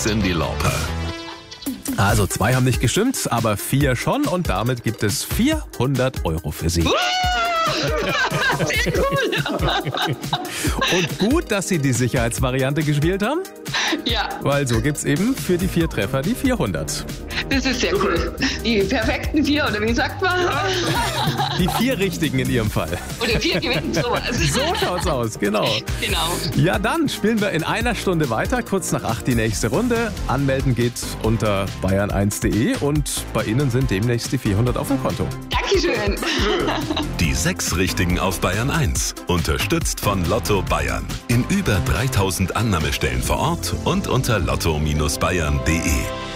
Cyndi Lauper. Also 2 haben nicht gestimmt, aber 4 schon und damit gibt es 400 € für Sie. Sehr cool. Und gut, dass Sie die Sicherheitsvariante gespielt haben, Ja, weil so gibt's eben für die 4 Treffer die 400. das ist sehr cool. Die perfekten 4, oder wie sagt man? Die 4 richtigen in Ihrem Fall. Oder 4 gewinnen, sowas. So schaut's aus, genau. Genau. Ja, dann spielen wir in einer Stunde weiter, kurz nach 8 die nächste Runde. Anmelden geht unter bayern1.de und bei Ihnen sind demnächst die 400 auf dem Konto. Dankeschön. Die 6 Richtigen auf Bayern 1. Unterstützt von Lotto Bayern. In über 3000 Annahmestellen vor Ort und unter lotto-bayern.de.